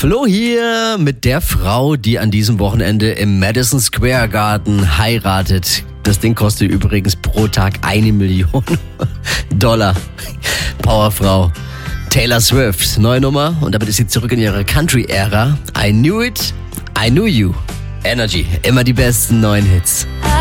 Flo hier mit der Frau, die an diesem Wochenende im Madison Square Garden heiratet. Das Ding kostet übrigens pro Tag $1 Million. Powerfrau. Taylor Swift, neue Nummer. Und damit ist sie zurück in ihre Country-Ära. I knew it, I knew you. Energy, immer die besten neuen Hits.